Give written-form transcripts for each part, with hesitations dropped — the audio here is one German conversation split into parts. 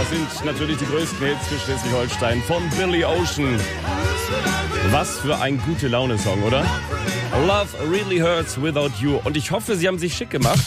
sind natürlich die größten Hits für Schleswig-Holstein von Billy Ocean. Was für ein Gute-Laune-Song, oder? Love really hurts without you. Und ich hoffe, Sie haben sich schick gemacht.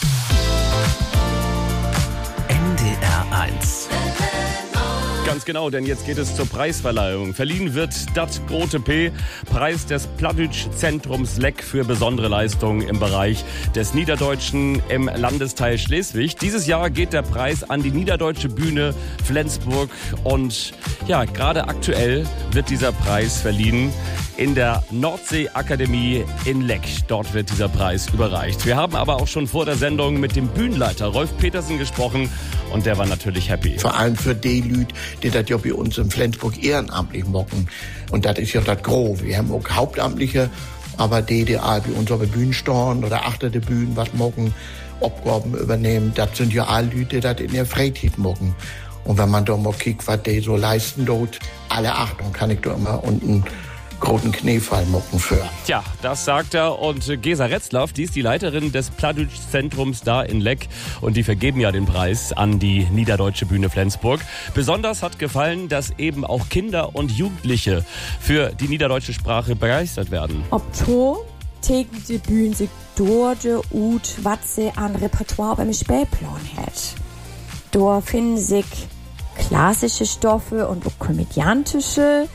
NDR 1. Ganz genau, denn jetzt geht es zur Preisverleihung. Verliehen wird das Grote P, Preis des Plattdeutsch-Zentrums Leck für besondere Leistungen im Bereich des Niederdeutschen im Landesteil Schleswig. Dieses Jahr geht der Preis an die Niederdeutsche Bühne Flensburg und ja, gerade aktuell wird dieser Preis verliehen in der Nordsee-Akademie in Leck. Dort wird dieser Preis überreicht. Wir haben aber auch schon vor der Sendung mit dem Bühnenleiter Rolf Petersen gesprochen und der war natürlich happy. Vor allem für die Leute, die das ja bei uns in Flensburg ehrenamtlich machen. Und das ist ja das Grobe. Wir haben auch Hauptamtliche, aber die bei uns auf der Bühne stehen oder achter der Bühne was machen, Aufgaben übernehmen, das sind ja alle Leute, die das in der Freizeit machen. Und wenn man da mal guckt, was die so leisten dort, alle Achtung, kann ich da immer unten großen Kniefall machen für. Tja, das sagt er. Und Gesa Retzlaff, die ist die Leiterin des Plattdeutsch-Zentrums da in Leck. Und die vergeben ja den Preis an die Niederdeutsche Bühne Flensburg. Besonders hat gefallen, dass eben auch Kinder und Jugendliche für die niederdeutsche Sprache begeistert werden. Ob to, tegen die Bühne sich dort und was sie an Repertoire beim Spielplan hat. Dort finden sich klassische Stoffe und auch komödiantische,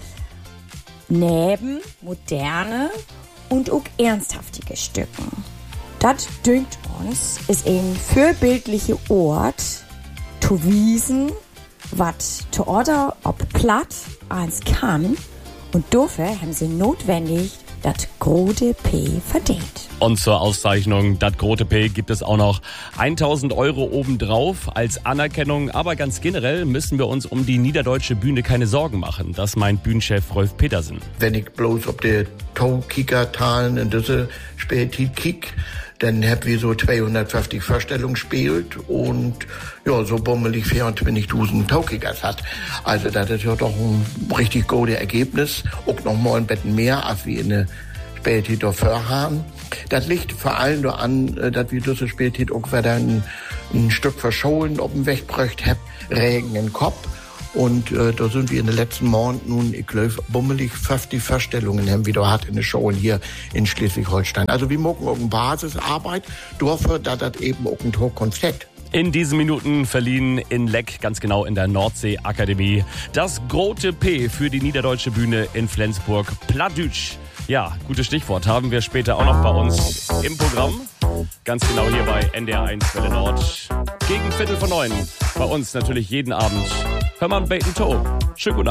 neben moderne und auch ernsthaftige Stücken. Das dünkt uns, ist ein vorbildlicher Ort, zu wiesen, was zu Order ob platt eins kann, und dafür haben sie notwendig das Grote P verdient. Und zur Auszeichnung das Grote P gibt es auch noch 1.000 € obendrauf als Anerkennung. Aber ganz generell müssen wir uns um die niederdeutsche Bühne keine Sorgen machen. Das meint Bühnenchef Rolf Petersen. Wenn ich bloß auf die Tonkika-Talen in diese Spätit kick, dann hab wir so 250 Vorstellungen gespielt und ja, so bummelig 24.000 Taukickers hat. Also das ist ja doch ein richtig gutes Ergebnis. Auch noch mal ein bisschen mehr, als wir in der Spätit dafür haben. Das liegt vor allem daran, dass wir diese Spätit auch wieder ein Stück verschollen auf dem Weg gebracht haben, Regen im Kopf. Und da sind wir in den letzten Monaten nun, ich glaube, bummelig 50 Vorstellungen haben wir da hat in der Show hier in Schleswig-Holstein. Also wir machen auch eine Basisarbeit, dafür, dass das eben auch ein Hochkonflikt. In diesen Minuten verliehen in Leck, ganz genau in der Nordsee-Akademie, das Grote P für die Niederdeutsche Bühne in Flensburg. Plattdeutsch. Ja, gutes Stichwort haben wir später auch noch bei uns im Programm. Ganz genau hier bei NDR 1 Welle Nord. Gegen 8:45. Bei uns natürlich jeden Abend. Hör mal Bacon Toe. Schönen guten Abend.